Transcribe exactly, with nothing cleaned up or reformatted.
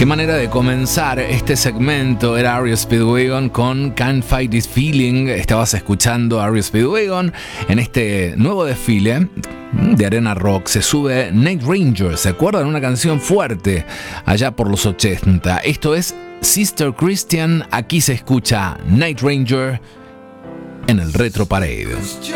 Qué manera de comenzar este segmento. Era R E O Speedwagon con Can't Fight This Feeling. Estabas escuchando a R E O Speedwagon. En este nuevo desfile de Arena Rock se sube Night Ranger. ¿Se acuerdan? Una canción fuerte allá por los ochenta. Esto es Sister Christian. Aquí se escucha Night Ranger en el Retro Parade.